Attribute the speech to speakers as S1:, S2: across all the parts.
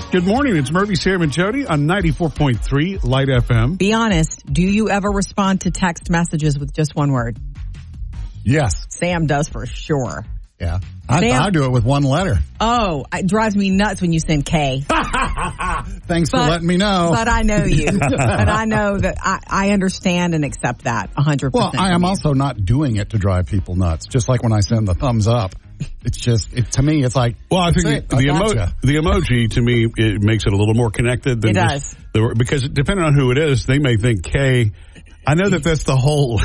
S1: Good morning. It's Murphy, Sam, and Jody on 94.3 Light FM.
S2: Be honest. Do you ever respond to text messages with just one word?
S3: Yes.
S2: Sam does for sure.
S3: Yeah. I do it with one letter.
S2: Oh, it drives me nuts when you send K.
S3: Thanks for letting me know.
S2: But I know you. But I know that I understand and accept that 100%.
S3: Well, I am also not doing it to drive people nuts. Just like when I send the thumbs up. It's just, to me, it's like...
S1: Well, I think the emoji, to me, it makes it a little more connected. Than
S2: it does.
S1: Because depending on who it is, they may think K. I know that's the whole...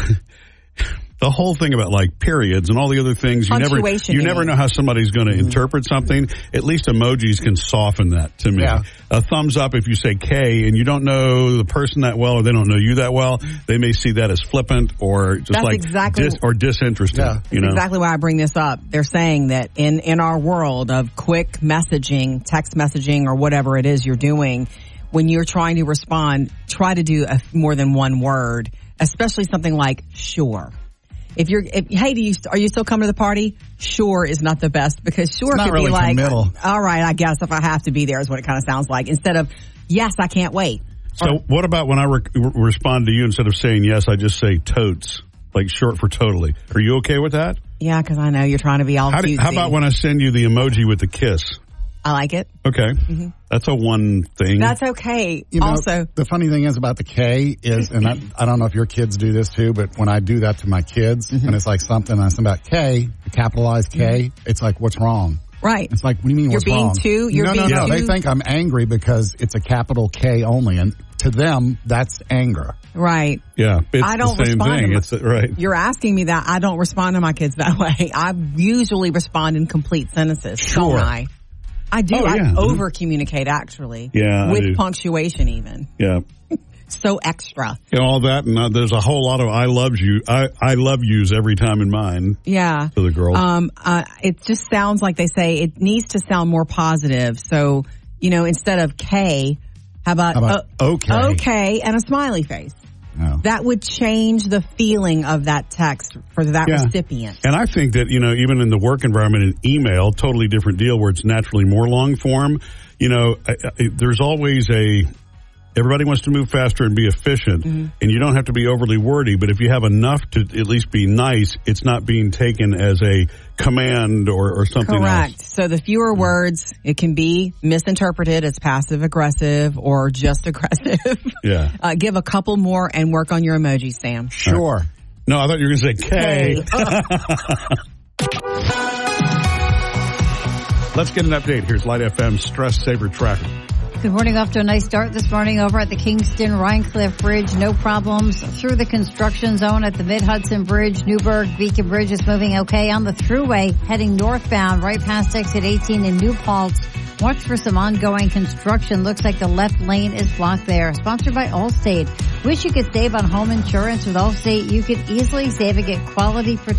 S1: The whole thing about like periods and all the other things, you never know how somebody's going to interpret something. At least emojis can soften that to me.
S3: Yeah.
S1: A thumbs up if you say K and you don't know the person that well or they don't know you that well, they may see that as flippant or just or disinterested. Yeah.
S2: That's exactly why I bring this up. They're saying that in our world of quick messaging, text messaging, or whatever it is you're doing, when you're trying to respond, try to do more than one word, especially something like sure. Hey, are you still coming to the party? Sure is not the best because sure could
S3: really
S2: be like,
S3: committal.
S2: All right, I guess if I have to be there is what it kind of sounds like. Instead of, yes, I can't wait.
S1: So what about when I respond to you, instead of saying yes, I just say totes, like short for totally. Are you okay with that?
S2: Yeah, because I know you're trying to be all cutesy.
S1: How about when I send you the emoji with the kiss?
S2: I like it.
S1: Okay. Mm-hmm. That's a one thing.
S2: That's okay. Also,
S3: the funny thing is about the K is, and I don't know if your kids do this too, but when I do that to my kids, and it's like something I say about K, capitalized K, it's like, what's wrong?
S2: Right.
S3: It's like, what do you mean what's wrong? No. They think I'm angry because it's a capital K only, and to them, that's anger.
S2: Right.
S1: Yeah. It's
S2: I don't
S1: the same
S2: respond
S1: thing. Right.
S2: You're asking me that. I don't respond to my kids that way. I usually respond in complete sentences.
S3: Sure.
S2: Don't I? I do.
S1: Oh, yeah.
S2: I over-communicate, actually.
S1: Yeah,
S2: with punctuation, even.
S1: Yeah.
S2: So extra.
S1: And all that, and there's a whole lot of I love yous every time in mine.
S2: Yeah.
S1: To the girls.
S2: It just sounds like they say it needs to sound more positive. So, instead of K, how about
S3: okay?
S2: Okay, and a smiley face.
S3: No.
S2: That would change the feeling of that text for that recipient.
S1: And I think that, even in the work environment, an email, totally different deal where it's naturally more long form. There's always everybody wants to move faster and be efficient, and you don't have to be overly wordy, but if you have enough to at least be nice, it's not being taken as a command or something
S2: Correct.
S1: else.
S2: So the fewer words, it can be misinterpreted as passive-aggressive or just aggressive.
S1: Yeah.
S2: Give a couple more and work on your emojis, Sam.
S3: Sure.
S1: Right. No, I thought you were going to say K. Let's get an update. Here's Light FM Stress Saver Traffic.
S4: Good morning. Off to a nice start this morning over at the Kingston-Rhinecliff Bridge. No problems through the construction zone at the Mid-Hudson Bridge. Newburgh-Beacon Bridge is moving okay on the thruway, heading northbound right past exit 18 in New Paltz. Watch for some ongoing construction. Looks like the left lane is blocked there. Sponsored by Allstate. Wish you could save on home insurance with Allstate. You could easily save and get quality protection